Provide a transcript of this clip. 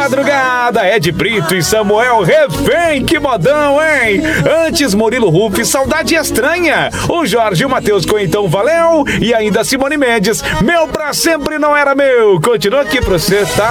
madrugada, Ed Brito e Samuel Refém, que modão, hein? Antes, Murilo Ruff, Saudade Estranha. O Jorge e o Matheus Coentão, valeu. E ainda Simone Mendes, Meu Pra Sempre Não Era Meu. Continua aqui pra você, tá?